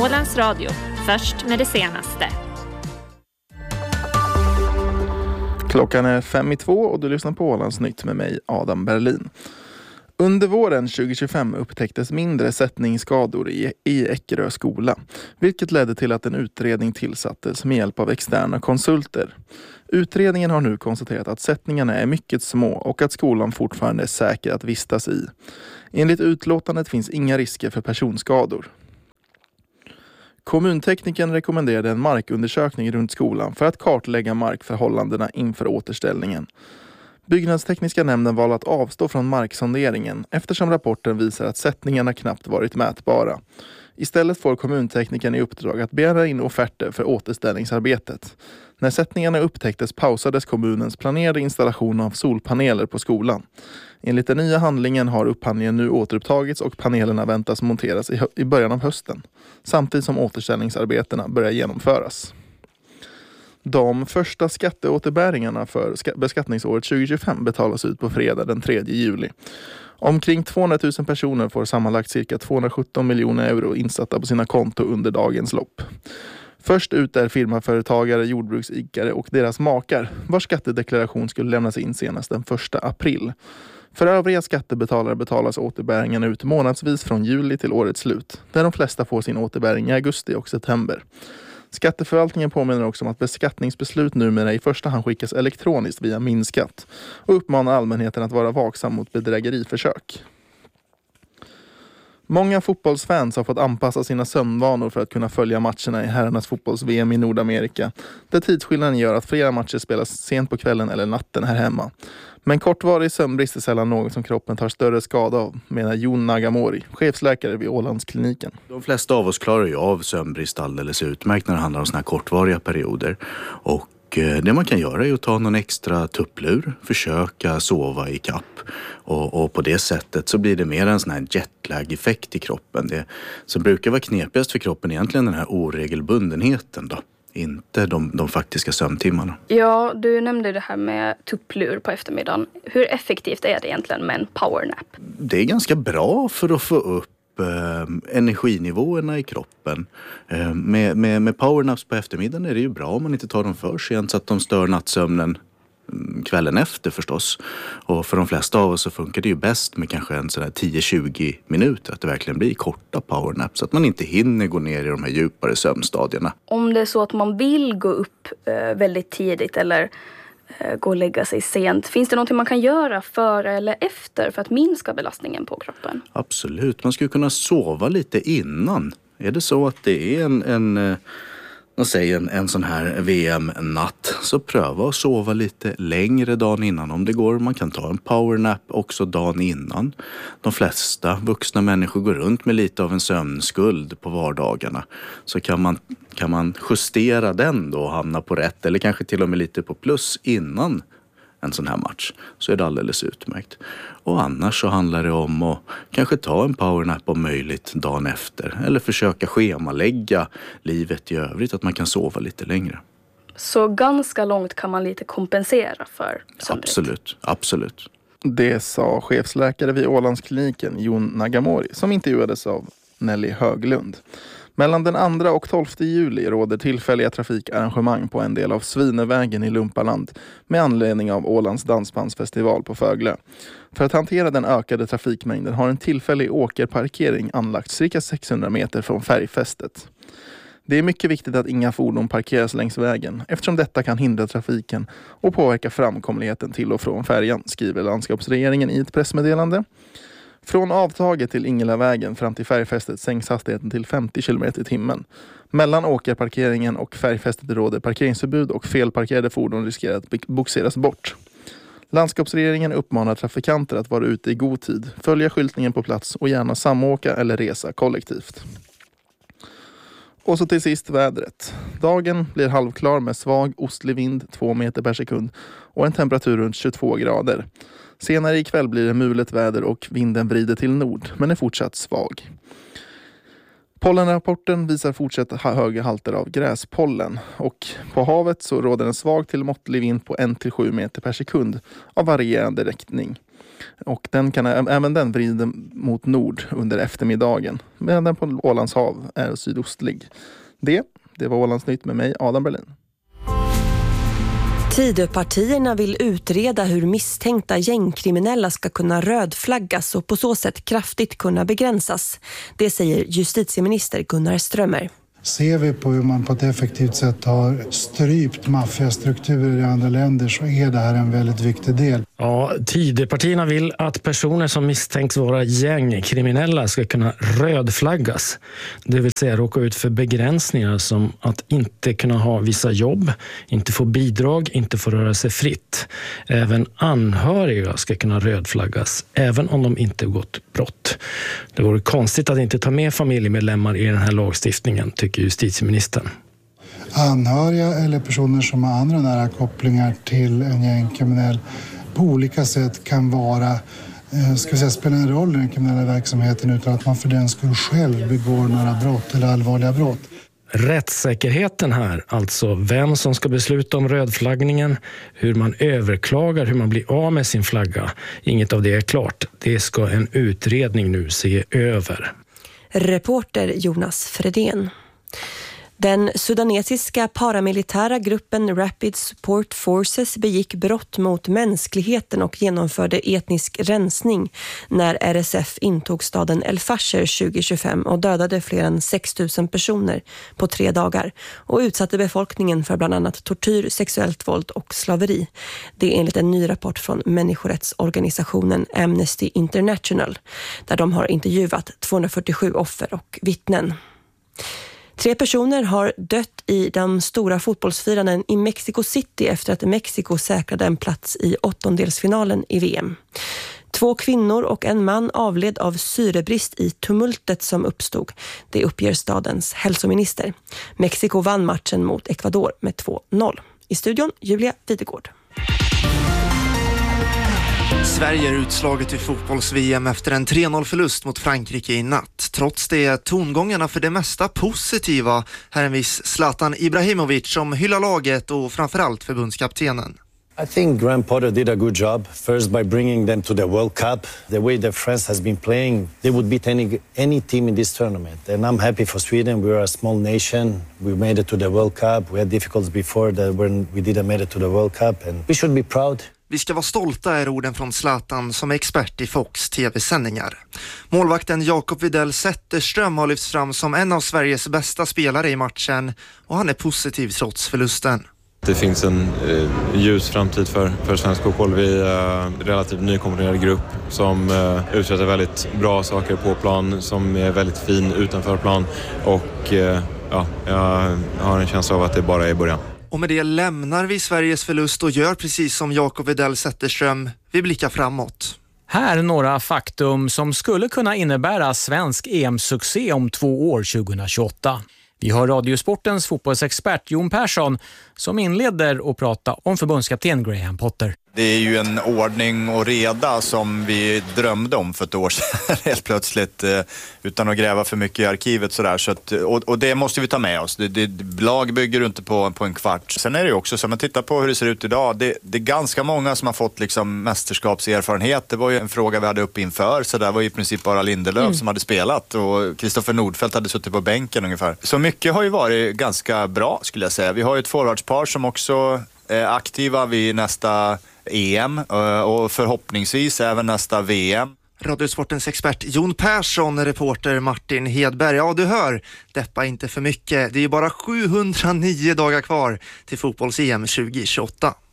Ålands Radio, först med det senaste. Klockan är 5:02 och du lyssnar på Ålands Nytt med mig, Adam Berlin. Under våren 2025 upptäcktes mindre sättningsskador i Eckerö skola, vilket ledde till att en utredning tillsattes med hjälp av externa konsulter. Utredningen har nu konstaterat att sättningarna är mycket små och att skolan fortfarande är säker att vistas i. Enligt utlåtandet finns inga risker för personskador. Kommuntekniken rekommenderade en markundersökning runt skolan för att kartlägga markförhållandena inför återställningen. Byggnadstekniska nämnden valde att avstå från marksonderingen eftersom rapporten visar att sättningarna knappt varit mätbara. Istället får kommuntekniken i uppdrag att begära in offerter för återställningsarbetet. När sättningarna upptäcktes pausades kommunens planerade installation av solpaneler på skolan. Enligt den nya handlingen har upphandlingen nu återupptagits och panelerna väntas monteras i början av hösten, samtidigt som återställningsarbetena börjar genomföras. De första skatteåterbäringarna för beskattningsåret 2025 betalas ut på fredag den 3 juli. Omkring 200 000 personer får sammanlagt cirka 217 miljoner euro insatta på sina konto under dagens lopp. Först ut är firmaföretagare, jordbruksidkare och deras makar, vars skattedeklaration skulle lämnas in senast den 1 april. För övriga skattebetalare betalas återbäringarna ut månadsvis från juli till årets slut, där de flesta får sin återbäring i augusti och september. Skatteförvaltningen påminner också om att beskattningsbeslut numera i första hand skickas elektroniskt via Minskatt och uppmanar allmänheten att vara vaksam mot bedrägeriförsök. Många fotbollsfans har fått anpassa sina sömnvanor för att kunna följa matcherna i herrarnas fotbolls-VM i Nordamerika, där tidsskillnaden gör att flera matcher spelas sent på kvällen eller natten här hemma. Men kortvarig sömnbrist är sällan något som kroppen tar större skada av, menar Jon Nagamori, chefsläkare vid Ålandskliniken. De flesta av oss klarar ju av sömnbrist alldeles utmärkt när det handlar om såna här kortvariga perioder. Och det man kan göra är att ta någon extra tupplur, försöka sova i kapp. Och på det sättet så blir det mer en sån här jetlag-effekt i kroppen. Det som brukar vara knepigast för kroppen är egentligen den här oregelbundenheten då. Inte de faktiska sömntimmarna. Ja, du nämnde det här med tupplur på eftermiddagen. Hur effektivt är det egentligen med en powernap? Det är ganska bra för att få upp energinivåerna i kroppen. Med powernaps på eftermiddagen är det ju bra om man inte tar dem för sent så att de stör nattsömnen kvällen efter förstås. Och för de flesta av oss så funkar det ju bäst med kanske en sån här 10-20 minuter, att det verkligen blir korta powernaps så att man inte hinner gå ner i de här djupare sömnstadierna. Om det är så att man vill gå upp väldigt tidigt eller gå och lägga sig sent, finns det något man kan göra före eller efter för att minska belastningen på kroppen? Absolut, man skulle kunna sova lite innan. Är det så att det är en sån här VM-natt, så pröva att sova lite längre dagen innan om det går. Man kan ta en powernap också dagen innan. De flesta vuxna människor går runt med lite av en sömnskuld på vardagarna. Så kan man justera den då och hamna på rätt eller kanske till och med lite på plus innan en sån här match, så är det alldeles utmärkt. Och annars så handlar det om att kanske ta en powernap om möjligt dagen efter. Eller försöka schemalägga livet i övrigt, att man kan sova lite längre. Så ganska långt kan man lite kompensera för sömnbrist? Absolut. Det sa chefsläkare vid Ålandskliniken, Jon Nagamori, som intervjuades av Nelly Höglund. Mellan den 2 och 12 juli råder tillfälliga trafikarrangemang på en del av Svinevägen i Lumpaland med anledning av Ålands dansbandsfestival på Föglö. För att hantera den ökade trafikmängden har en tillfällig åkerparkering anlagts cirka 600 meter från färgfästet. Det är mycket viktigt att inga fordon parkeras längs vägen eftersom detta kan hindra trafiken och påverka framkomligheten till och från färjan, skriver landskapsregeringen i ett pressmeddelande. Från avtaget till Ingelavägen fram till färgfästet sänks hastigheten till 50 km i timmen. Mellan åkerparkeringen och färgfästet råder parkeringsförbud och felparkerade fordon riskerar att boxeras bort. Landskapsregeringen uppmanar trafikanter att vara ute i god tid, följa skyltningen på plats och gärna samåka eller resa kollektivt. Och så till sist vädret. Dagen blir halvklar med svag ostlig vind 2 meter per sekund och en temperatur runt 22 grader. Senare ikväll blir det mulet väder och vinden vrider till nord, men är fortsatt svag. Pollenrapporten visar fortsatt höga halter av gräspollen och på havet så råder en svag till måttlig vind på 1-7 meter per sekund av varierande riktning. Och även den vrider mot nord under eftermiddagen, medan den på Ålands hav är sydostlig. Det var Ålandsnytt med mig, Adam Berlin. Tidöpartierna vill utreda hur misstänkta gängkriminella ska kunna rödflaggas och på så sätt kraftigt kunna begränsas. Det säger justitieminister Gunnar Strömmer. Ser vi på hur man på ett effektivt sätt har strypt maffiastrukturer i andra länder så är det här en väldigt viktig del. Ja, Tidöpartierna vill att personer som misstänks vara gängkriminella ska kunna rödflaggas. Det vill säga råka ut för begränsningar som att inte kunna ha vissa jobb, inte få bidrag, inte få röra sig fritt. Även anhöriga ska kunna rödflaggas, även om de inte gått brott. Det vore konstigt att inte ta med familjemedlemmar i den här lagstiftningen, tycker justitieministern. Anhöriga eller personer som har andra nära kopplingar till en gängkriminell på olika sätt kan spela en roll i den kriminella verksamheten utan att man för den skull själv begår några brott eller allvarliga brott. Rättssäkerheten här, alltså vem som ska besluta om rödflaggningen, hur man överklagar, hur man blir av med sin flagga. Inget av det är klart. Det ska en utredning nu se över. Reporter Jonas Fredén. Den sudanesiska paramilitära gruppen Rapid Support Forces begick brott mot mänskligheten och genomförde etnisk rensning när RSF intog staden El Fasher 2025 och dödade fler än 6 000 personer på 3 dagar och utsatte befolkningen för bland annat tortyr, sexuellt våld och slaveri. Det är enligt en ny rapport från människorättsorganisationen Amnesty International där de har intervjuat 247 offer och vittnen. 3 personer har dött i de stora fotbollsfiranden i Mexico City efter att Mexiko säkrade en plats i 8-delsfinalen i VM. 2 kvinnor och en man avled av syrebrist i tumultet som uppstod. Det uppger stadens hälsominister. Mexiko vann matchen mot Ecuador med 2-0. I studion Julia Videgård. Sverige är utslaget i fotbolls-VM efter en 3-0-förlust mot Frankrike i natt. Trots det är tongångarna för det mesta positiva. Här är en viss Zlatan Ibrahimovic som hyllar laget och framförallt förbundskaptenen. I think Graham Potter did a good job. First by bringing them to the World Cup. The way that France has been playing, they would beat any team in this tournament. And I'm happy for Sweden. We are a small nation. We made it to the World Cup. We had difficulties before that when we didn't make it to the World Cup. And we should be proud. Vi ska vara stolta är orden från Zlatan som är expert i Fox tv-sändningar. Målvakten Jakob Widell Zetterström har lyfts fram som en av Sveriges bästa spelare i matchen och han är positiv trots förlusten. Det finns en ljus framtid för svensk fotboll. Vi är en relativt nykomponerad grupp som uträttar väldigt bra saker på plan, som är väldigt fin utanför plan och jag har en känsla av att det bara är i början. Och med det lämnar vi Sveriges förlust och gör precis som Jakob Widell Zetterström. Vi blickar framåt. Här är några faktum som skulle kunna innebära svensk EM-succé om 2 år 2028. Vi har Radiosportens fotbollsexpert Jon Persson som inleder att prata om förbundskapten Graham Potter. Det är ju en ordning och reda som vi drömde om för ett år sedan helt plötsligt utan att gräva för mycket i arkivet sådär. Så att, och det måste vi ta med oss. Lag bygger inte på en kvart. Sen är det ju också så om man tittar på hur det ser ut idag. Det är ganska många som har fått liksom mästerskapserfarenhet. Det var ju en fråga vi hade upp inför. Så där var ju i princip bara Lindelöf som hade spelat och Kristoffer Nordfeldt hade suttit på bänken ungefär. Så mycket har ju varit ganska bra skulle jag säga. Vi har ju ett forwardspar som också är aktiva vid nästa EM och förhoppningsvis även nästa VM. Radiosportens expert Jon Persson, reporter Martin Hedberg. Ja, du hör, deppa inte för mycket. Det är bara 709 dagar kvar till fotbolls-EM 2028.